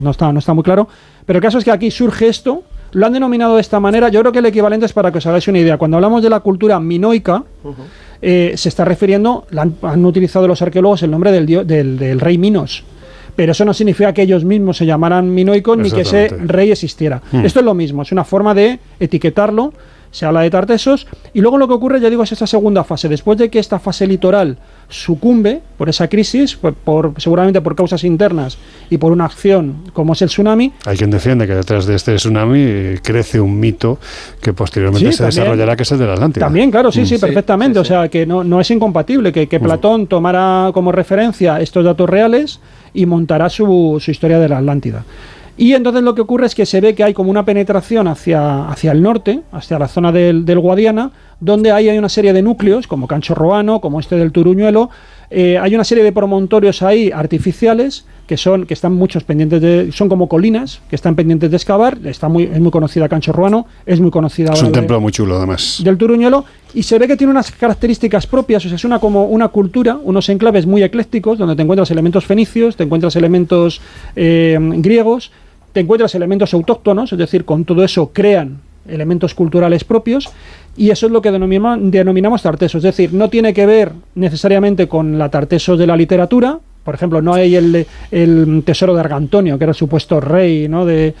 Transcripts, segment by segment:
no está muy claro, pero el caso es que aquí surge esto, lo han denominado de esta manera. Yo creo que el equivalente es, para que os hagáis una idea, cuando hablamos de la cultura minoica, se está refiriendo, han utilizado los arqueólogos el nombre del rey Minos, pero eso no significa que ellos mismos se llamaran minoicos ni que ese rey existiera. Esto es lo mismo, es una forma de etiquetarlo. Se habla de Tartesos, y luego lo que ocurre, ya digo, es esta segunda fase. Después de que esta fase litoral sucumbe por esa crisis, seguramente por causas internas y por una acción como es el tsunami. Hay quien defiende que detrás de este tsunami crece un mito que posteriormente se desarrollará, que es el de la Atlántida. También, claro, sí, perfectamente. O sea, que no es incompatible que Platón tomara como referencia estos datos reales y montará su historia de la Atlántida. Y entonces lo que ocurre es que se ve que hay como una penetración hacia el norte, hacia la zona del Guadiana, donde hay una serie de núcleos, como Cancho Roano, como este del Turuñuelo. Hay una serie de promontorios ahí artificiales que están muchos pendientes son como colinas que están pendientes de excavar. Es muy conocida Cancho Roano, es muy conocida. Es un templo muy chulo, además. Del Turuñuelo, y se ve que tiene unas características propias. O sea, es como una cultura, unos enclaves muy eclécticos, donde te encuentras elementos fenicios, te encuentras elementos griegos, te encuentras elementos autóctonos, es decir, con todo eso crean elementos culturales propios, y eso es lo que denominamos Tartesos. Es decir, no tiene que ver necesariamente con la Tartesos de la literatura. Por ejemplo, no hay el tesoro de Argantonio, que era el supuesto rey, ¿no?, de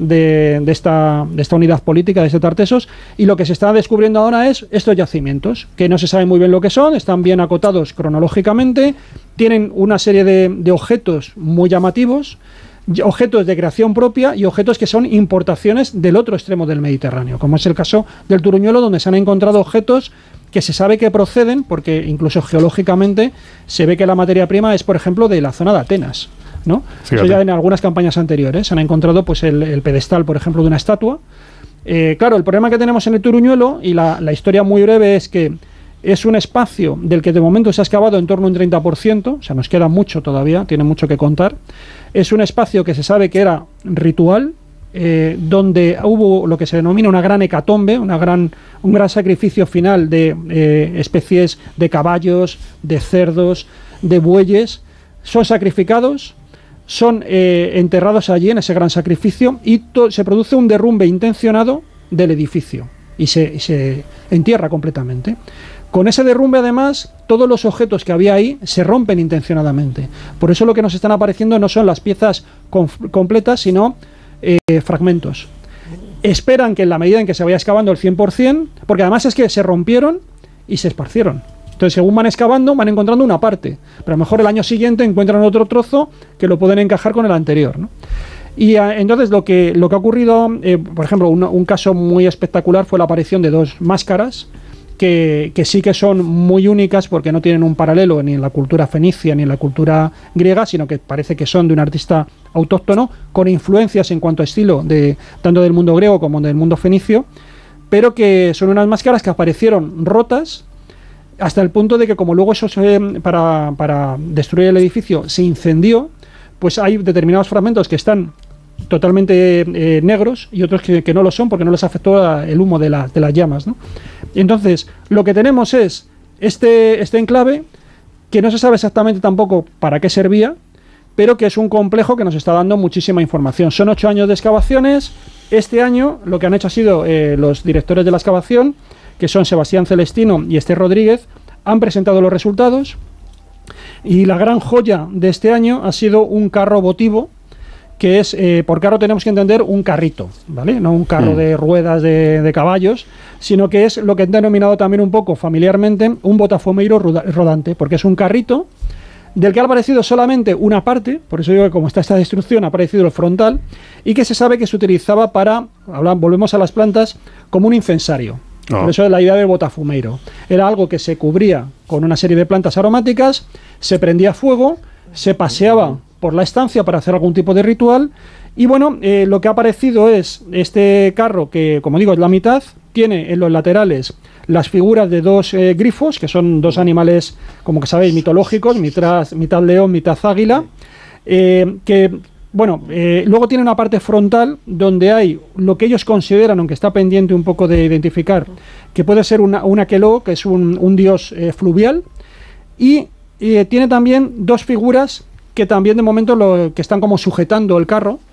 esta unidad política, de este Tartesos, y lo que se está descubriendo ahora es estos yacimientos, que no se sabe muy bien lo que son, están bien acotados cronológicamente, tienen una serie de objetos muy llamativos, objetos de creación propia y objetos que son importaciones del otro extremo del Mediterráneo, como es el caso del Turuñuelo, donde se han encontrado objetos que se sabe que proceden, porque incluso geológicamente se ve que la materia prima es, por ejemplo, de la zona de Atenas, ¿no? Eso ya en algunas campañas anteriores se han encontrado pues el pedestal, por ejemplo, de una estatua. Claro, el problema que tenemos en el Turuñuelo, y la historia muy breve, es que es un espacio del que de momento se ha excavado en torno a un 30%, o sea, nos queda mucho todavía, tiene mucho que contar. Es un espacio que se sabe que era ritual, donde hubo lo que se denomina una gran hecatombe, un gran sacrificio final de especies de caballos, de cerdos, de bueyes. Son sacrificados, son enterrados allí en ese gran sacrificio, y se produce un derrumbe intencionado del edificio y se entierra completamente. Con ese derrumbe, además, todos los objetos que había ahí se rompen intencionadamente. Por eso lo que nos están apareciendo no son las piezas completas, sino fragmentos. Esperan que en la medida en que se vaya excavando el 100%, porque además es que se rompieron y se esparcieron. Entonces, según van excavando, van encontrando una parte, pero a lo mejor el año siguiente encuentran otro trozo que lo pueden encajar con el anterior, ¿no? Y entonces lo que ha ocurrido, por ejemplo, un caso muy espectacular fue la aparición de dos máscaras que sí que son muy únicas, porque no tienen un paralelo ni en la cultura fenicia ni en la cultura griega, sino que parece que son de un artista autóctono, con influencias en cuanto a estilo tanto del mundo griego como del mundo fenicio, pero que son unas máscaras que aparecieron rotas, hasta el punto de que, como luego eso para destruir el edificio se incendió, pues hay determinados fragmentos que están totalmente negros y otros que no lo son, porque no les afectó el humo de las llamas, ¿no? Entonces, lo que tenemos es este enclave, que no se sabe exactamente tampoco para qué servía, pero que es un complejo que nos está dando muchísima información. Son 8 años de excavaciones. Este año lo que han hecho ha sido los directores de la excavación, que son Sebastián Celestino y Esther Rodríguez, han presentado los resultados, y la gran joya de este año ha sido un carro votivo, que es, por carro tenemos que entender un carrito, ¿vale? No un carro de ruedas de caballos, sino que es lo que han denominado también un poco familiarmente un botafumeiro rodante, porque es un carrito del que ha aparecido solamente una parte, por eso digo que como está esta destrucción ha aparecido el frontal, y que se sabe que se utilizaba volvemos a las plantas, como un incensario. Por eso es la idea del botafumeiro. Era algo que se cubría con una serie de plantas aromáticas, se prendía fuego, se paseaba por la estancia para hacer algún tipo de ritual, y bueno, lo que ha aparecido es este carro que, como digo, es la mitad, tiene en los laterales las figuras de dos grifos, que son dos animales, como que sabéis, mitológicos, mitad león, mitad águila, luego tiene una parte frontal donde hay lo que ellos consideran, aunque está pendiente un poco de identificar, que puede ser un aqueloo, que es un dios fluvial, y tiene también dos figuras que también de momento que están como sujetando el carro,